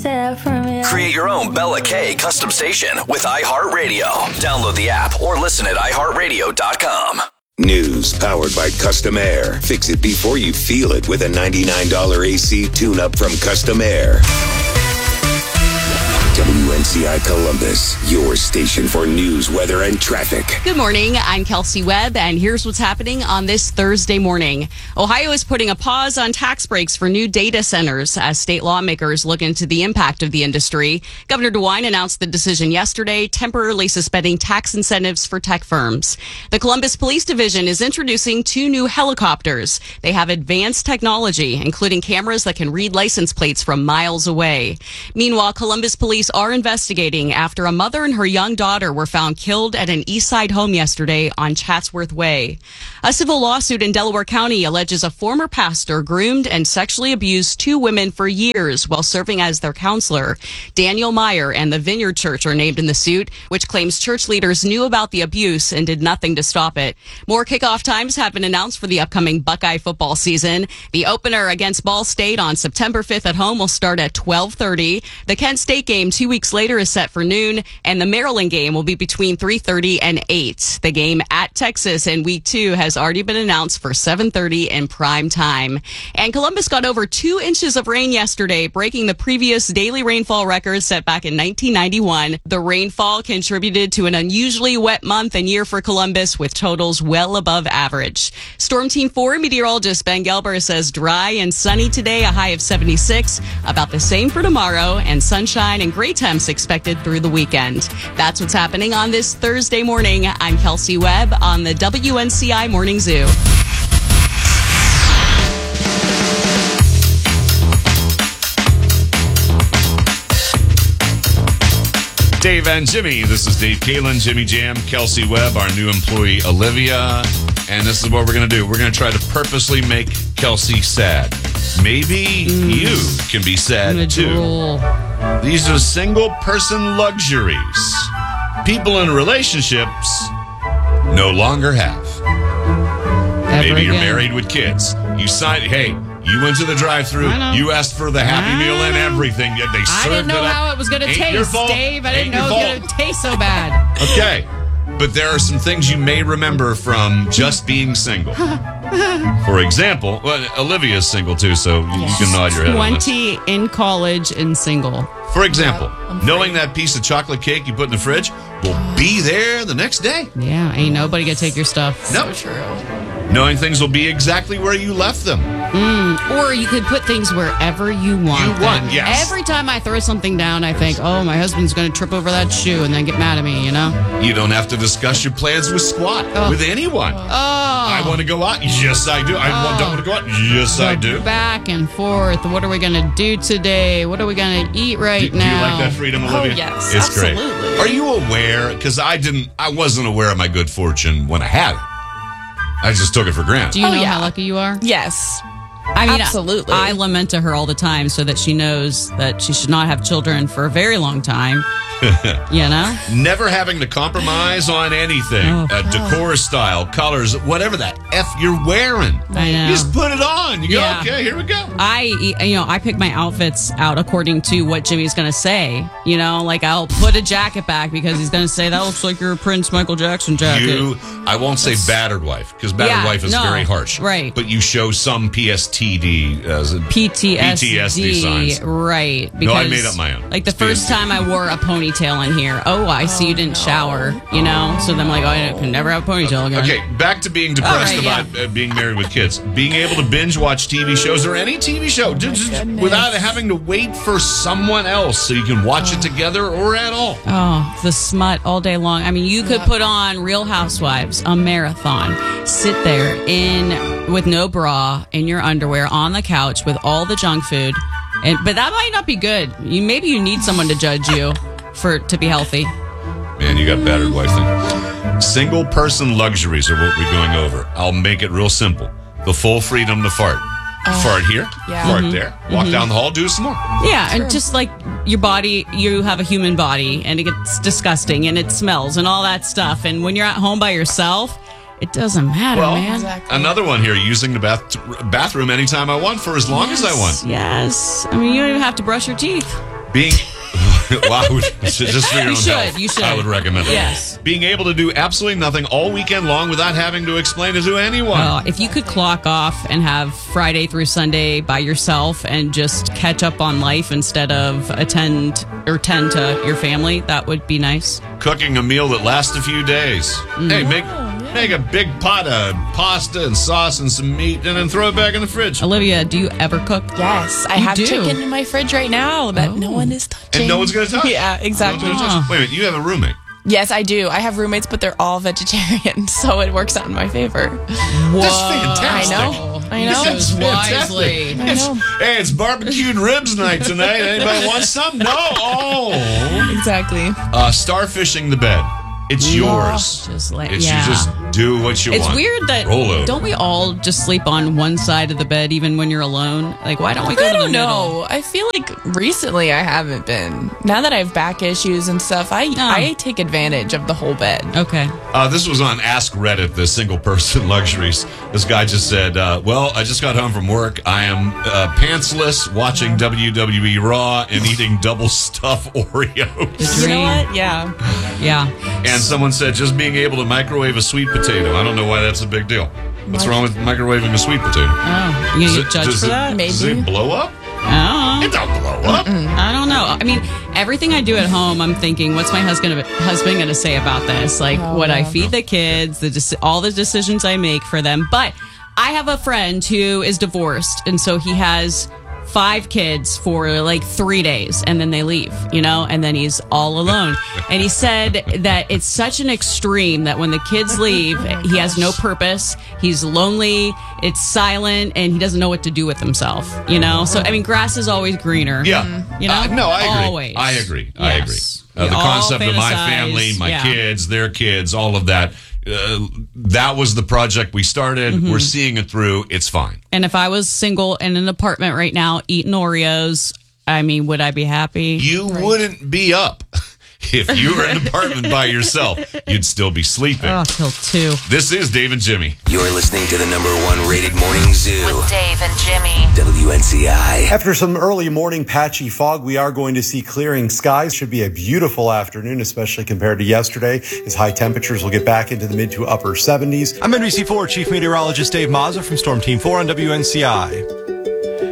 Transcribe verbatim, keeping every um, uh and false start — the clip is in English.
Create your own Bella K custom station with iHeartRadio. Download the app or listen at i heart radio dot com. News powered by Custom Air. Fix it before you feel it with a ninety-nine dollars A C tune-up from Custom Air. W N C I Columbus, your station for news, weather, and traffic. Good morning. I'm Kelsey Webb, and here's what's happening on this Thursday morning. Ohio is putting a pause on tax breaks for new data centers as state lawmakers look into the impact of the industry. Governor DeWine announced the decision yesterday, temporarily suspending tax incentives for tech firms. The Columbus Police Division is introducing two new helicopters. They have advanced technology, including cameras that can read license plates from miles away. Meanwhile, Columbus Police are investigating after a mother and her young daughter were found killed at an East Side home yesterday on Chatsworth Way. A civil lawsuit in Delaware County alleges a former pastor groomed and sexually abused two women for years while serving as their counselor. Daniel Meyer and the Vineyard Church are named in the suit, which claims church leaders knew about the abuse and did nothing to stop it. More kickoff times have been announced for the upcoming Buckeye football season. The opener against Ball State on September fifth at home will start at twelve thirty. The Kent State game two weeks later is set for noon, and the Maryland game will be between three thirty and eight. The game at Texas in week two has already been announced for seven thirty in prime time. And Columbus got over two inches of rain yesterday, breaking the previous daily rainfall record set back in nineteen ninety-one. The rainfall contributed to an unusually wet month and year for Columbus, with totals well above average. Storm Team four meteorologist Ben Gelber says dry and sunny today, a high of seventy-six, about the same for tomorrow, and sunshine and great temps expected through the weekend. That's what's happening on this Thursday morning. I'm Kelsey Webb on the W N C I Morning Zoo. Dave and Jimmy. This is Dave Kalen, Jimmy Jam, Kelsey Webb, our new employee Olivia. And this is what we're going to do. We're going to try to purposely make Kelsey sad. Maybe mm. you can be sad too. Drool. These are single person luxuries people in relationships no longer have. Ever Maybe you're again. married with kids. You signed, hey, you went to the drive-thru. You asked for the Happy Meal and everything. They served I didn't know it up. how it was going to taste, Dave. I didn't Ain't know it was going to taste so bad. Okay. But there are some things you may remember from just being single. For example, well, Olivia's single too, so you, yes. you can nod your head on this. twenty in college and single. For example, yep, knowing that piece of chocolate cake you put in the fridge will be there the next day. Yeah, ain't nobody gonna take your stuff. No. So true. Knowing things will be exactly where you left them. Mm, or you could put things wherever you want. You them. want, yes. Every time I throw something down, I think, oh, my husband's going to trip over that shoe and then get mad at me, you know? You don't have to discuss your plans with Squat, oh. with anyone. Oh. I want to go out. Yes, I do. I oh. don't want to go out. Yes, so I do. Back and forth. What are we going to do today? What are we going to eat right do, now? Do you like that freedom, Olivia? Oh, yes. It's absolutely. great. Are you aware? Because I didn't, I wasn't aware of my good fortune when I had it. I just took it for granted. Do you oh, know yeah. how lucky you are? Yes. I mean, absolutely. I, I lament to her all the time so that she knows that she should not have children for a very long time. You know? Never having to compromise on anything. Oh. Uh, decor style, colors, whatever that F you're wearing. I know. You just put it on. You Yeah. go, okay, here we go. I, you know, I pick my outfits out according to what Jimmy's going to say. You know, like I'll put a jacket back because he's going to say, that looks like your Prince Michael Jackson jacket. You, I won't say battered wife, because battered Yeah, wife is no, very harsh. right. But you show some P S T D, uh, P T S D, P T S D signs. Right. Because, No, I made up my own. Like the It's first P S D. time I wore a ponytail in here. Oh, I see Oh, you didn't no. shower, you know? So then I'm like, oh, I can never have a ponytail again. Okay, back to being depressed All right, about uh, being married with kids. Being able to binge watch T V shows or any T V show just, goodness. without having to wait for someone else so you can watch it together or at all. Oh, the smut all day long. I mean, you could put on Real Housewives, a marathon, sit there in with no bra, in your underwear, on the couch with all the junk food. And but that might not be good. You maybe you need someone to judge you for to be healthy. Man, you got battered wife thing. Single person luxuries are what we're going over. I'll make it real simple. The full freedom to fart. Oh, fart here, yeah. fart Mm-hmm. there, walk down the hall, do some more. Yeah, and just like your body, you have a human body, and it gets disgusting, and it smells, and all that stuff. And when you're at home by yourself, it doesn't matter, Well, man. Exactly. Another one here, using the bath bathroom anytime I want for as long as I want. Yes. I mean, you don't even have to brush your teeth. Being well, I would, just for your You own should, health, you should. I would recommend it. Yes. Being able to do absolutely nothing all weekend long without having to explain it to anyone. Uh, if you could clock off and have Friday through Sunday by yourself and just catch up on life instead of attend or tend to your family, that would be nice. Cooking a meal that lasts a few days. Mm-hmm. Hey, make make a big pot of pasta and sauce and some meat and then throw it back in the fridge. Olivia, do you ever cook? Yes, I You have do? chicken in my fridge right now that Oh. no one is touching. And no one's going to touch. Yeah, exactly. No one's gonna touch. Wait a minute, you have a roommate. Yes, I do. I have roommates, but they're all vegetarian, so it works out in my favor. That's fantastic. I know. I know. That's Choose fantastic. wisely. I It's- know. hey, it's barbecued ribs night tonight. Anybody want some? No. Oh. Exactly. Uh, starfishing the bed. It's yours. Just like- it's yeah. you just do what you It's want. weird that Roll over. don't we all just sleep on one side of the bed even when you're alone? Like, why don't we go I to the don't middle? know. I feel like recently I haven't been. Now that I have back issues and stuff, I I take advantage of the whole bed. Okay. Uh, this was on Ask Reddit, the single person luxuries. This guy just said, uh, well, I just got home from work. I am uh, pantsless watching W W E Raw and eating double stuff Oreos. You know what? Yeah. Yeah. And someone said, just being able to microwave a sweet potato. I don't know why that's a big deal. What's wrong with microwaving a sweet potato? Oh, you Does gonna it- get judged does for it- that? Does Maybe. it blow up? Oh. It don't blow up. I don't know. I mean, everything I do at home, I'm thinking, what's my husband husband going to say about this? Like, Oh, what I yeah. feed the kids, the deci- all the decisions I make for them. But I have a friend who is divorced, and so he has five kids for like three days, and then they leave, you know, and then he's all alone. And he said that it's such an extreme that when the kids leave, he has no purpose. He's lonely. It's silent, and he doesn't know what to do with himself. You know, so I mean, grass is always greener. Yeah. You know, Uh, no, I agree. Always. I agree. I agree. Yes. Uh, We the all concept of my fantasize. family, my Yeah. kids, their kids, all of that. Uh, that was the project we started. Mm-hmm. We're seeing it through. It's fine. And if I was single in an apartment right now eating Oreos, I mean, would I be happy? You wouldn't be up if you were in an apartment by yourself. You'd still be sleeping. Oh, till two. This is Dave and Jimmy. You're listening to the number one rated morning zoo, With Dave and Jimmy. W N C I. After some early morning patchy fog, we are going to see clearing skies. Should be a beautiful afternoon, especially compared to yesterday, as high temperatures will get back into the mid to upper seventies. I'm N B C four Chief Meteorologist Dave Mazza from Storm Team four on W N C I.